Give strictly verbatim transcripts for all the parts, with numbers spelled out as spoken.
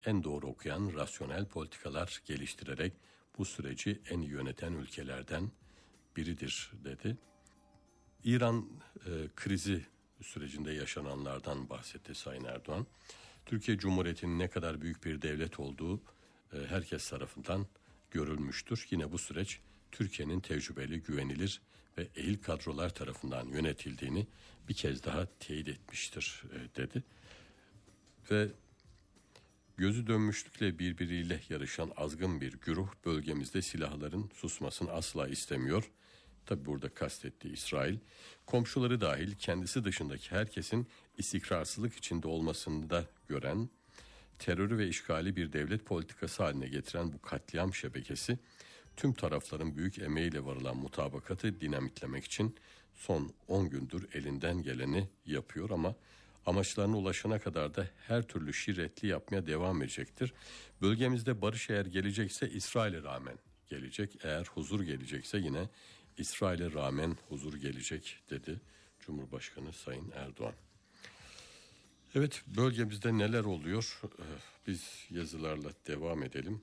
en doğru okuyan rasyonel politikalar geliştirerek bu süreci en iyi yöneten ülkelerden biridir dedi. İran e, krizi sürecinde yaşananlardan bahsetti Sayın Erdoğan. Türkiye Cumhuriyeti'nin ne kadar büyük bir devlet olduğu e, herkes tarafından görülmüştür. Yine bu süreç Türkiye'nin tecrübeli, güvenilir ve ehil kadrolar tarafından yönetildiğini bir kez daha teyit etmiştir e, dedi. Ve gözü dönmüşlükle birbiriyle yarışan azgın bir güruh bölgemizde silahların susmasını asla istemiyor. Tabi burada kastettiği İsrail, komşuları dahil kendisi dışındaki herkesin istikrarsızlık içinde olmasını da gören, terörü ve işgali bir devlet politikası haline getiren bu katliam şebekesi, tüm tarafların büyük emeğiyle varılan mutabakatı dinamitlemek için son on gündür elinden geleni yapıyor ama amaçlarına ulaşana kadar da her türlü şirretli yapmaya devam edecektir. Bölgemizde barış eğer gelecekse İsrail'e rağmen gelecek, eğer huzur gelecekse yine İsrail'e rağmen huzur gelecek dedi Cumhurbaşkanı Sayın Erdoğan. Evet, bölgemizde neler oluyor? Biz yazılarla devam edelim.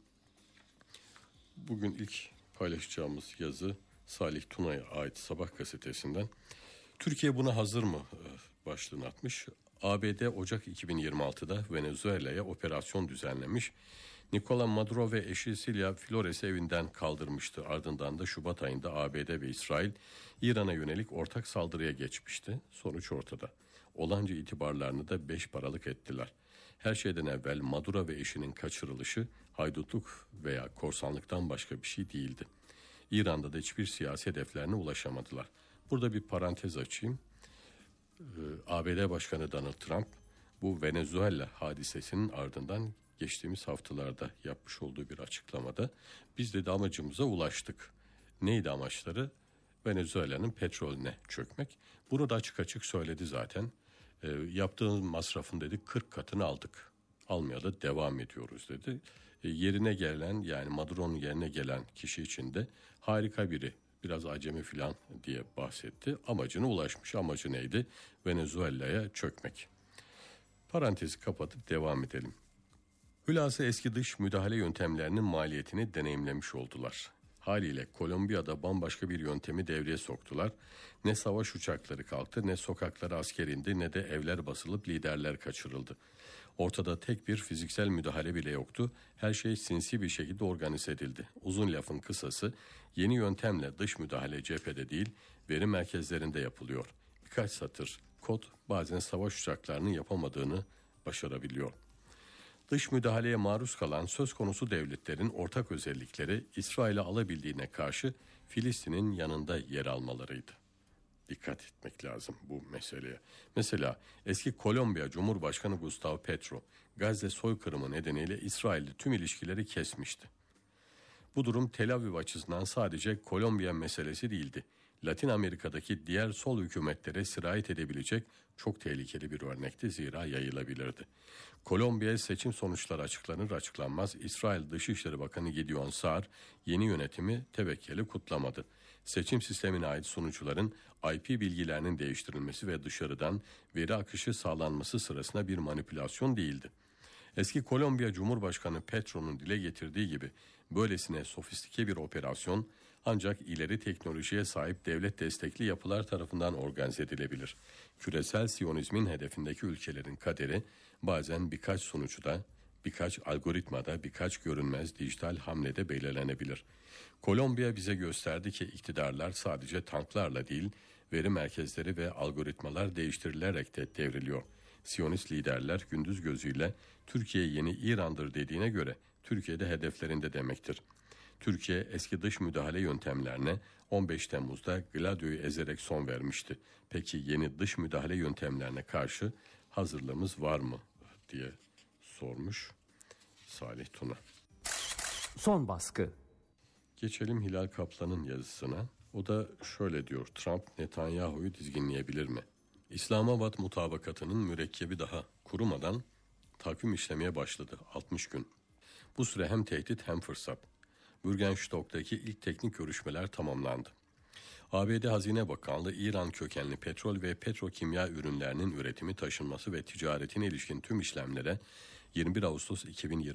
Bugün ilk paylaşacağımız yazı Salih Tuna'ya ait Sabah gazetesinden. Türkiye buna hazır mı başlığını atmış. A B D Ocak iki bin yirmi altıda Venezuela'ya operasyon düzenlemiş. Nicolas Maduro ve eşi Silvia Flores'i evinden kaldırmıştı. Ardından da Şubat ayında A B D ve İsrail İran'a yönelik ortak saldırıya geçmişti. Sonuç ortada. Olanca itibarlarını da beş paralık ettiler. Her şeyden evvel Maduro ve eşinin kaçırılışı haydutluk veya korsanlıktan başka bir şey değildi. İran'da da hiçbir siyasi hedeflerine ulaşamadılar. Burada bir parantez açayım. Ee, A B D Başkanı Donald Trump bu Venezuela hadisesinin ardından geçtiğimiz haftalarda yapmış olduğu bir açıklamada biz de amacımıza ulaştık. Neydi amaçları? Venezuela'nın petrolüne çökmek. Bunu da açık açık söyledi zaten. E, yaptığımız masrafın dedi kırk katını aldık. Almaya da devam ediyoruz dedi. E, yerine gelen yani Maduro'nun yerine gelen kişi için de harika biri. Biraz acemi filan diye bahsetti. Amacına ulaşmış. Amacı neydi? Venezuela'ya çökmek. Parantezi kapatıp devam edelim. Hülasa eski dış müdahale yöntemlerinin maliyetini deneyimlemiş oldular. Haliyle Kolombiya'da bambaşka bir yöntemi devreye soktular. Ne savaş uçakları kalktı, ne sokaklara asker indi, ne de evler basılıp liderler kaçırıldı. Ortada tek bir fiziksel müdahale bile yoktu. Her şey sinsi bir şekilde organize edildi. Uzun lafın kısası, yeni yöntemle dış müdahale cephede değil, veri merkezlerinde yapılıyor. Birkaç satır kod bazen savaş uçaklarının yapamadığını başarabiliyor. Dış müdahaleye maruz kalan söz konusu devletlerin ortak özellikleri İsrail'e alabildiğine karşı Filistin'in yanında yer almalarıydı. Dikkat etmek lazım bu meseleye. Mesela eski Kolombiya Cumhurbaşkanı Gustavo Petro, Gazze soykırımı nedeniyle İsrail'le tüm ilişkileri kesmişti. Bu durum Tel Aviv açısından sadece Kolombiya meselesi değildi. Latin Amerika'daki diğer sol hükümetlere sirayet edebilecek çok tehlikeli bir örnekti, zira yayılabilirdi. Kolombiya seçim sonuçları açıklanır açıklanmaz İsrail Dışişleri Bakanı Gideon Saar yeni yönetimi tevekkeli kutlamadı. Seçim sistemine ait sunucuların I P bilgilerinin değiştirilmesi ve dışarıdan veri akışı sağlanması sırasında bir manipülasyon değildi. Eski Kolombiya Cumhurbaşkanı Petro'nun dile getirdiği gibi böylesine sofistike bir operasyon ancak ileri teknolojiye sahip devlet destekli yapılar tarafından organize edilebilir. Küresel Siyonizmin hedefindeki ülkelerin kaderi bazen birkaç sonuçta, birkaç algoritmada, birkaç görünmez dijital hamlede belirlenebilir. Kolombiya bize gösterdi ki iktidarlar sadece tanklarla değil, veri merkezleri ve algoritmalar değiştirilerek de devriliyor. Siyonist liderler gündüz gözüyle Türkiye yeni İran'dır dediğine göre Türkiye'de hedeflerinde demektir. Türkiye eski dış müdahale yöntemlerine on beş Temmuz'da Gladio'yu ezerek son vermişti. Peki yeni dış müdahale yöntemlerine karşı hazırlığımız var mı diye sormuş Salih Tuna. Son baskı. Geçelim Hilal Kaplan'ın yazısına. O da şöyle diyor: Trump Netanyahu'yu dizginleyebilir mi? İslamabad mutabakatının mürekkebi daha kurumadan takvim işlemeye başladı. altmış gün. Bu süre hem tehdit hem fırsat. Bürgenstock'taki ilk teknik görüşmeler tamamlandı. A B D Hazine Bakanlığı İran kökenli petrol ve petrokimya ürünlerinin üretimi, taşınması ve ticaretine ilişkin tüm işlemlere yirmi bir Ağustos iki bin yirmi